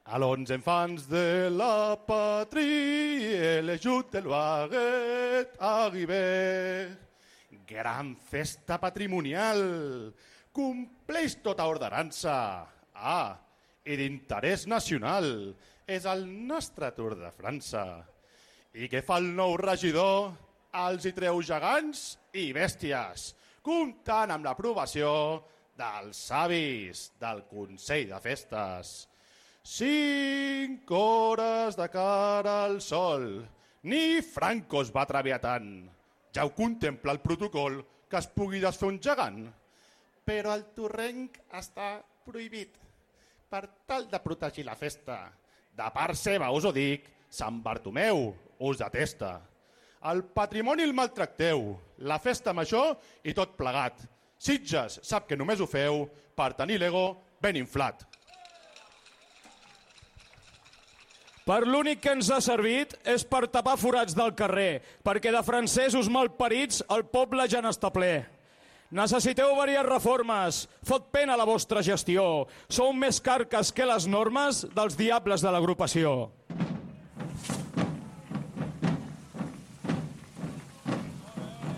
Allons, enfants de la patrie, et les joutes de Loiret arribèrent. Gran festa patrimonial, compleix tota ordenança. I d'interès nacional, és el nostre Tour de França. I què fa el nou regidor? Els hi treu gegants i bèsties, comptant amb l'aprovació dels savis del Consell de Festes. 5 hores de cara al sol. Ni Franco es va atrever a tant. Ja ho contempla el protocol que es pugui desfer un gegant. Però el torrenc està prohibit per tal de protegir la festa. De part seva us ho dic, Sant Bartomeu us detesta. El patrimoni el maltracteu, la festa major i tot plegat. Sitges sap que només ho feu per tenir l'ego ben inflat. Per l'únic que ens ha servit és per tapar forats del carrer, perquè de francesos malparits el poble ja n'està ple. Necessiteu diverses reformes, fot pena la vostra gestió. Sou més carques que les normes dels diables de l'agrupació.